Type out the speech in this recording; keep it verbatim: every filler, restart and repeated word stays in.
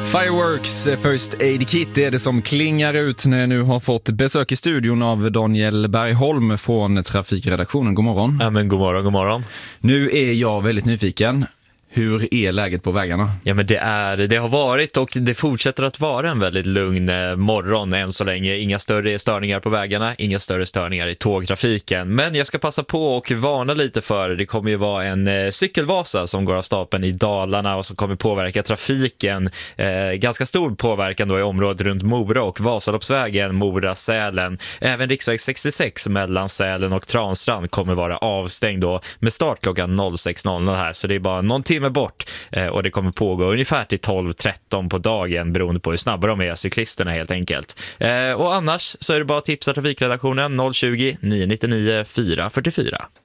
Fireworks First Aid Kit är det som klingar ut när jag nu har fått besök i studion av Daniel Bergholm från Trafikredaktionen. God morgon. Ja, men god morgon, god morgon. Nu är jag väldigt nyfiken. Hur är läget på vägarna? Ja, men det, är, det har varit och det fortsätter att vara en väldigt lugn morgon än så länge. Inga större störningar på vägarna, inga större störningar i tågtrafiken. Men jag ska passa på och varna lite för det kommer ju vara en cykelvasa som går av stapeln i Dalarna och som kommer påverka trafiken. Eh, ganska stor påverkan då i området runt Mora och Vasaloppsvägen, Mora-Sälen. Även riksväg sextiosex mellan Sälen och Transtrand kommer vara avstängd då med start klockan sex noll noll här. Så det är bara någon timme bort eh, och det kommer pågå ungefär till tolv tretton på dagen beroende på hur snabba de är, cyklisterna helt enkelt. Eh, och annars så är det bara att tipsa trafikredaktionen noll tjugo, nio nio nio, fyra fyra fyra.